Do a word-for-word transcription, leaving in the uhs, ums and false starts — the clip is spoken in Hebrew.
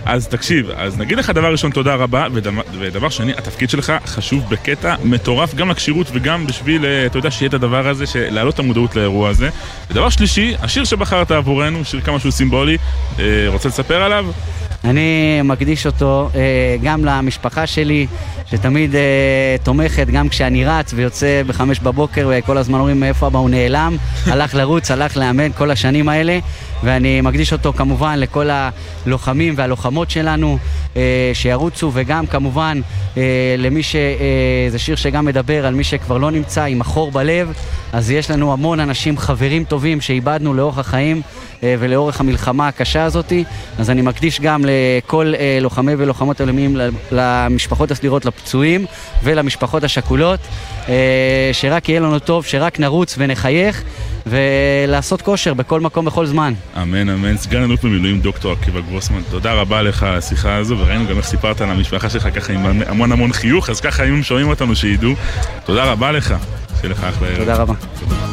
אז תקשיב, אז נגיד לך דבר ראשון תודה רבה, ודבר שני, התפקיד שלך חשוב בקטע מטורף, גם לקשירות וגם בשביל, אתה יודע, שיהיה את הדבר הזה, להעלות את המודעות לאירוע הזה. ודבר שלישי, השיר שבחרת עבורנו, שיר כמה שהוא סימבולי, רוצה לספר עליו? אני מקדיש אותו גם למשפחה שלי, שתמיד תומכת, גם כשאני רץ ויוצא בחמש בבוקר, וכל הזמן אומרים איפה אבא הוא נעלם, הלך לרוץ, הלך לאמן כל השנים האלה, ואני מקדיש אותו כמובן לכל הלוחמים והלוחמות שלנו שירוצו, וגם כמובן למי ש... זה שיר שגם מדבר על מי שכבר לא נמצא עם החור בלב, אז יש לנו המון אנשים, חברים טובים שאיבדנו לאורך החיים ולאורך המלחמה הקשה הזאת, אז אני מקדיש גם לכל לוחמי ולוחמות הלאומיים, למשפחות הסדירות, לפצועים ולמשפחות השכולות, שרק יהיה לנו טוב, שרק נרוץ ונחייך ולעשות כושר בכל מקום, בכל זמן. אמן, אמן. סגן אלוף במילואים דוקטור עקיבא גרוסמן, תודה רבה לך על השיחה הזו, וראינו גם איך סיפרת על המשפחה שלך ככה עם המון המון חיוך, אז ככה אם שומעים אותנו שידעו. תודה רבה לך. שיהיה לך אחלה ערב. תודה רבה.